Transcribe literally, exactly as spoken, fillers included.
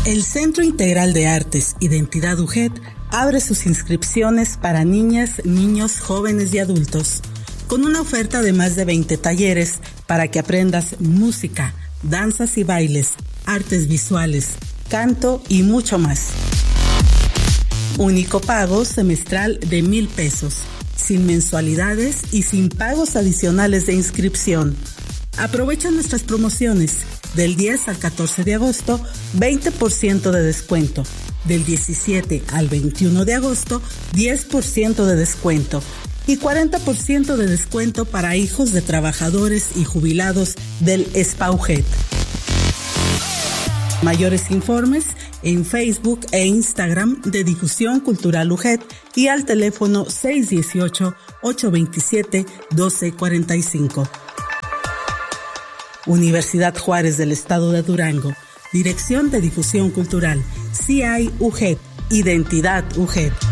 El Centro Integral de Artes Identidad U G E T abre sus inscripciones para niñas, niños, jóvenes y adultos, con una oferta de más de veinte talleres para que aprendas música, danzas y bailes, artes visuales, canto y mucho más. Único pago semestral de mil pesos, sin mensualidades y sin pagos adicionales de inscripción. Aprovecha nuestras promociones. Del diez al catorce de agosto, veinte por ciento de descuento. Del diecisiete al veintiuno de agosto, diez por ciento de descuento. Y cuarenta por ciento de descuento para hijos de trabajadores y jubilados del S P A U G E T. Mayores informes en Facebook e Instagram de Difusión Cultural U G E T y al teléfono seis uno ocho, ocho dos siete, uno dos cuatro cinco. Universidad Juárez del Estado de Durango, Dirección de Difusión Cultural, C I U G E T, Identidad U G E T.